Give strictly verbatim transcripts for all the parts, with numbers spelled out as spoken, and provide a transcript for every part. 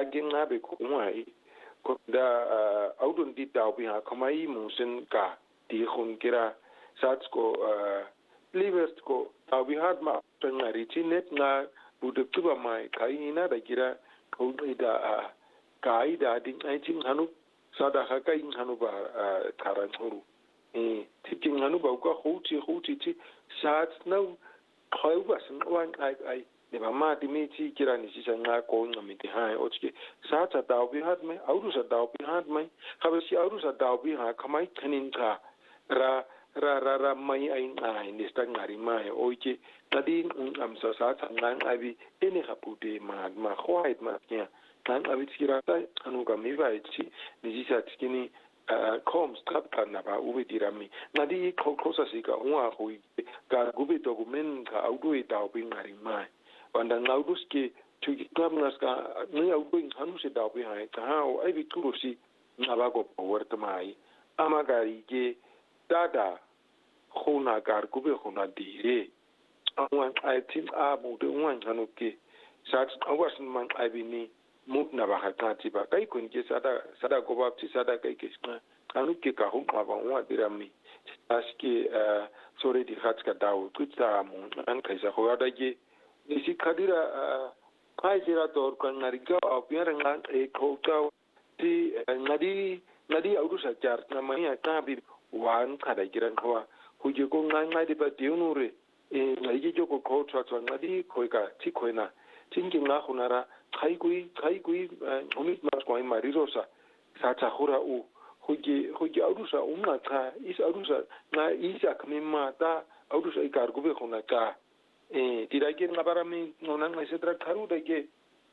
gen na be ko mai ko da audun di da bi ha kamai musen ka di khun kira sats ko livers ko da bi had ma tangari chinet na budu tuba mai kai ina da kira ko da kai da din ai chin hanu sada ha kai hanu ba karan huru eh tikin hanu ba ko huti huti ti sats na khoi ba san wan ai ai ne ba ma di mi ti kira ni si san na ko ngami ti hai o ti sa ta da bi had mai audu sa da bi had mai ha ba si audu sa da bi ha kamai tanin ka ra ra ra ra mai ai ai ni sta ngari mai o ki tadi am sa sa ta ngang abi ene ha pu de ma ma khwait ma kya kan abi tira ta anu ga mi ba ti ni si sa ti ni coms trap kana ba ubi dirami ngadi ko kosa sika unwa ko ga gubi document ka audu e da bi ngari mai wanda ngaudus ke tuki kamnas ka ni audu in hanu se da bi hai ta ha ai bi turusi ngaba go power mai amagari ke dada khona gar gubi khona dire awan ai tin abu de wan hanu ke sat awas man ai bi ni mut na ba ka ti ba kai kun ke sada sada go ba ti sada kai ke anu ke ka hu ma ba wa dirami aski sore di hat ka dawo tutsa mun an kai sa ho da ge ni si kadira kai dira tor kan nariga a pian ngan e ko ka ti ngadi ngadi audu sa jar na mai ta bi wan ka da giran ko hu je ko ngan ngai di ba ti unure e ngai ge ko ko twa twa ngadi ko ka ti ko na tingi nga khunara khai kui khai kui homit mas ko ai marirosa sa ta khura u huji huji audusa unga ka is audusa na isa kmima ta audusa ikar gube khuna ka e tirage na barami nona ngai setra kharu de ke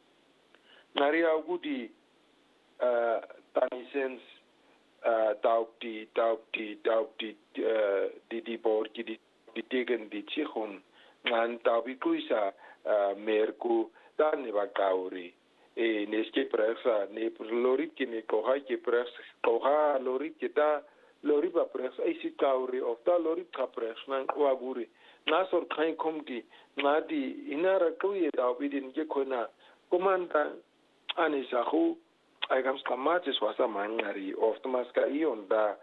nari augudi tanisens taupti taupti taupti di di bor ki di di tegen di chikhun ngan taubi kuisa merku ta ne ba kauri e neske presa ne lorit ki ne koha ki pres koha lorit ki ta lorit ba pres ai si kauri of ta lorit ka pres nan wa guri na sor khai komti na di inara kuye da bidin ke kona komanda ani sahu ai kam skamate swasa mangari of tmaska ion da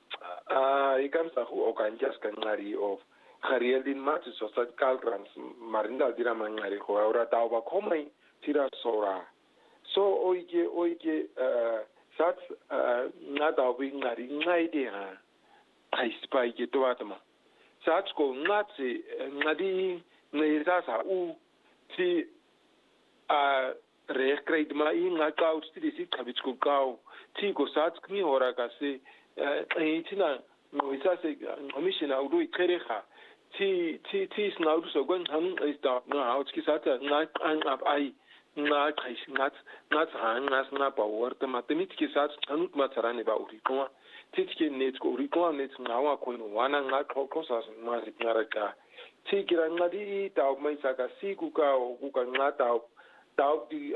ai kam sahu okanjas kanari of kharielin mate swasa kalgrans marinda dira mangari ko ora ta ba komai tira sora so oike oike sat nada wi ngari ngai de ha ai spai ke to atma sat ko ngati ngadi nei sa sa u ti a recreate mai nga ka u sti si khabich ko ka ti ko sat kmi hora ka se ai tina no isa se commissioner u do ikere kha ti ti ti snaudu so gon han is da na out ki sat nga an ab ai na kais ngat ngat han nas na power te matemit ki sat anut ma tsarane ba uri ko titke net ko uri ko net na wa ko no wana ngat ko ko sa ma si naraka ti kira ngadi ta mai saka si ku ka ku ka ngata ta di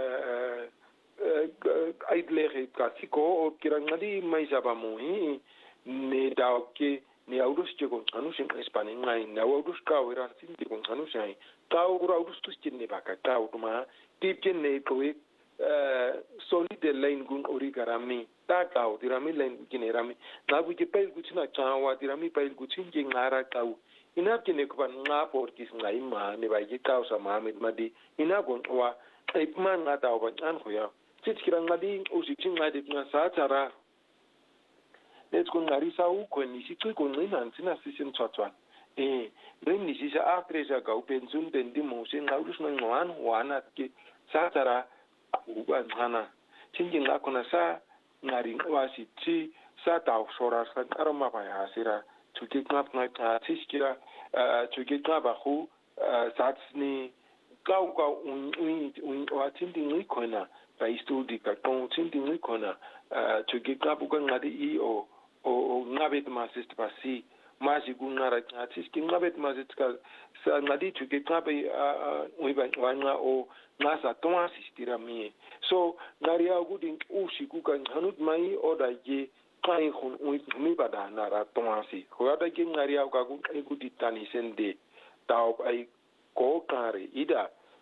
ai lege ka si ko kira ngadi mai sa ba mo hi ne ta ke ne audus ke ko anu sin espani ngai na audus ka ora sin ke ko anu sai ta ora audus tu sin ne ba ka ta utuma tip ne ko e solide line gun ori garami ta ka o dirami line gun rami na bu ke pel gutina chawa dirami pel gutin ke ngara ka ina ke ne ko ban nga por kis ngai ma ne ba ke ka sa mahammed madi ina gon wa ai man nga ta ba an ko ya tit kiran ngadi o si tin ngadi na sa tara let's go ngari sa u ko ni si ko ni nan tina sisin chatwan eh ren ni si sa atresa ga upensun den di mo sin na urus na ngwan wana ke sa tara u ba hana tingi nga kona sa ngari wasi ti sa ta sora sa arama ba ya sira to get map na ta tiskira to get ba khu satsni kau kau un un un wa tingi ni kona ba istudi ka kon tingi ni kona to get ba bu ngadi i o o ngabet masist pasi maji gunara atis ki ngabet masist ka sa ngadi to get ba we ba wana o nasa to asistira mi so ngaria gudin ushi kukan hanut mai oda je kai khun mi bada nara to asi ko ada ge ngaria ka gu ai gudi tani sende taw ai ko kare ida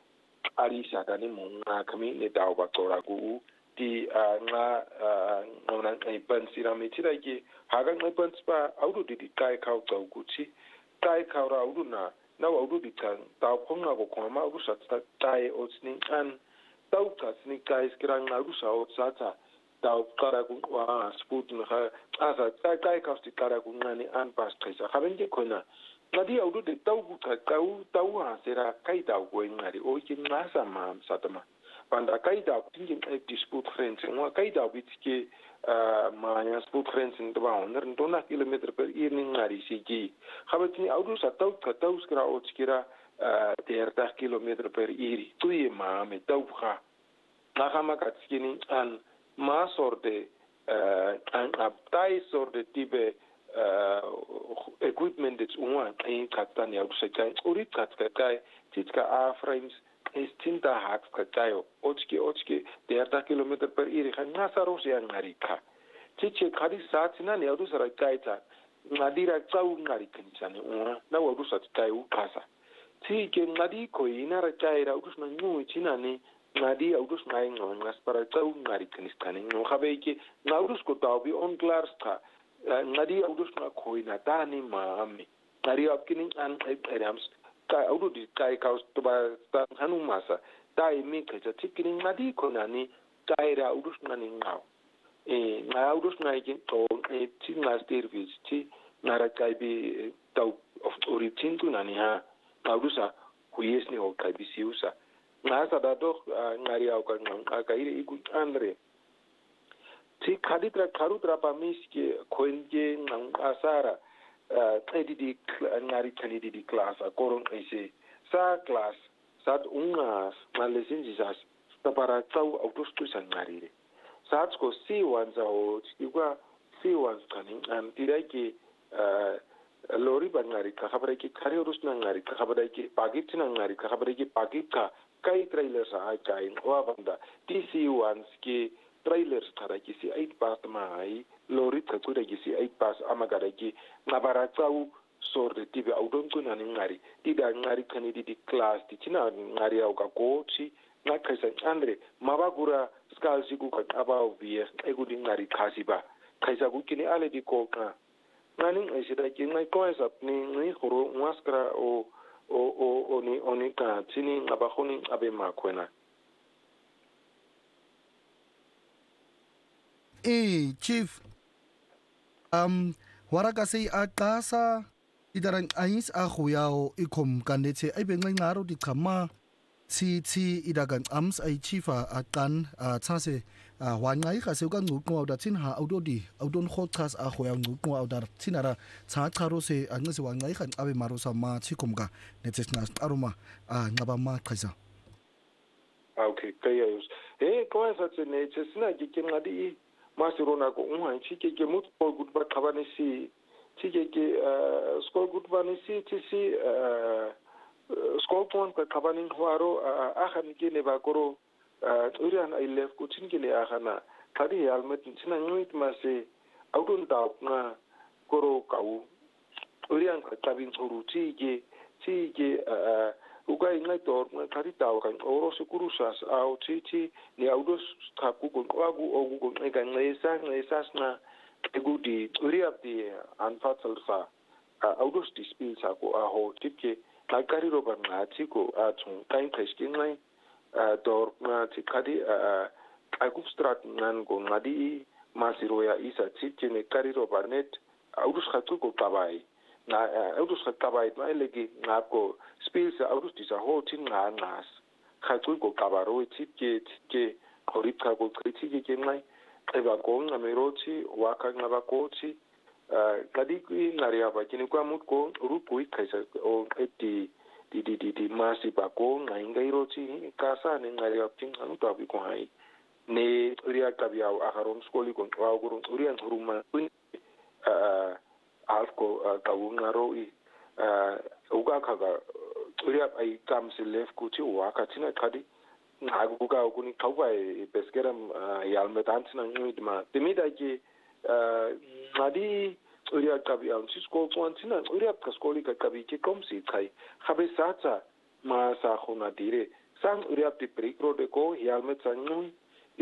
Arisa tani munga kami ne daw baktora ku di nga ngona ngipan siramitira ki haga ngipan spa audu di kai kau kau kuchi kai kau ra audu na na audu di kan daw konga ko koma audu sa tai otsni an daw ka sni kai skira nga audu sa otsata daw kara ku wa sput na asa kai kai kau sti kara ku ngani an pas kaisa habenge kona ngadi audu de daw ku kau daw ha sera kai daw ko ngari o ki ngasa mam satama panda kaida tingin dispute friends ngwa kaida bitike manya sport friends in dwa onder dona kilometer per uur ning ngari sigi khabati audu sa taw ka taw skra o skira dertig kilometer per uur tuye ma me taw kha na khama ka skini an ma sorte an aptai sorte tipe equipment it's one in katani audu sa kai uri katka kai titka a frames is tinta haks katayo ochki ochki derta kilometer per uur khana saros yang ngarika chiche khadi satsina ne adu sara kaita ngadira tsau ngari kinsane una na wadu sat tayu kasa ti ke ngadi ko ina ra kaira udus na nyu china ne ngadi udus ngai ngon ngas para tsau ngari kinstane no khabe ke ngudus ko tawi on class tha ngadi udus na khoina tani mami ngari apkini an exams ka audu di kai ka to ba ta hanu masa dai mi ka ta tikini ngadi ko nani kaira udus nani ngau e na udus ngai kin to e ti na service ti na ra kai bi tau of origin tu nani ha audusa kuyes ni o kai bi siusa na sa da do ngari au ka ngau ka ire igu andre ti khaditra kharutra pa miski khoenje ngang asara edidi ngari kanidi di class a koron ese sa class sad ungas malesinji sas tapara tau autostu sangari sad ko si wanza o tikwa si wanza kanin am tiraki lori bangari ka khabare ki khare urus nangari ka khabare ki pagit nangari ka khabare ki pagit ka kai trailer sa kai wa banda tc ones ki trailers tara ki si eight pass mai lori tsakura ki si eight pass amagara ki ngabara tsau sorde tibe audon kuna ngari tida ngari kanidi di class ti china ngari au ka coach na kaisa andre mabagura skal siku ka abao vie egudi ngari khasiba kaisa ku kini ale di ko ka nani esida ki ngai ko esa ni ni khoro ngaskra o o o oni oni ka chini ngabahoni abe makwena eh chief um waraka sei aqasa idarang ayis a khuyao ikhom kanethe ayibenqengaro dichama thi thi idakan ams ay chifa aqan thase wanqai khase ka nquqo awda thin ha awdodi awdon khochas a khoya nquqo awdar thinara cha charo se anqise wanqai khan abe marosa ma chikomka nethesna aruma ngaba ma qhaisa okay kayayus eh ko esa tsene tsina gikengadi masirona ko unha chike ke mut ko gutba khabani si chike ke skol gutba ni si tisi skol pon ko khabani hwaro akhan ke ne ba koro urian I left ko chin ke le akhana thadi almet china nuit ma se audun ta na koro kau urian ka tabin churu chike chike ugai ngai tor na thari taw kan oro sukurusas au chichi ni audos thapu ko agu ogu ko ngai kan ngai sa ngai sas na egudi uriap di anfatsal sa audos dispil sa ko a ho tike nakari ro ban na chi ko a chung kain theskin ngai dor na tikadi agu strat nan go ngadi masiroya isa chichi ne kari ro banet audos khatu ko tabai na autos khabai na legi ngako spills autos disa hotin nga ngas khatui ko kabaro tike tike khorika ko kritike ke ngai eba ko ngameroti waka ngaba kochi kadi ki ngaria ba kini kwa mut ko rupu ikaisa o eti di di di di masi ba ko ngai ngai roti kasa ne ngaria tin anu to abi ko hai ne ria kabia akaron skoli ko wa gurun urian huruma alko kawungaro i uga kaga uriap ai kamse lef kuti waka tina kadi nagu ga kuni kawai peskeram yalmetan tina ngidma timida ki ngadi uriap kabi an sisko tina uriap kaskoli ka kabi ki komsi kai khabe satsa ma sa khona dire sang uriap di break road ko hial met sanui